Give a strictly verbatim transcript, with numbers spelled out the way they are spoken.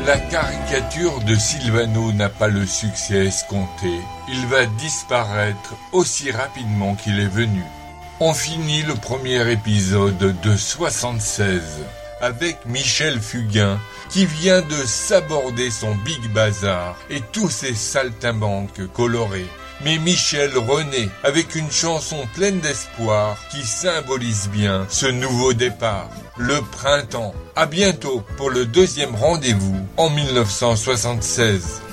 La caricature de Sylvano n'a pas le succès escompté. Il va disparaître aussi rapidement qu'il est venu. On finit le premier épisode de soixante-seize avec Michel Fugain qui vient de s'aborder son Big Bazar et tous ses saltimbanques colorés. Mais Michel renaît avec une chanson pleine d'espoir qui symbolise bien ce nouveau départ, le printemps. À bientôt pour le deuxième rendez-vous en mille neuf cent soixante-seize.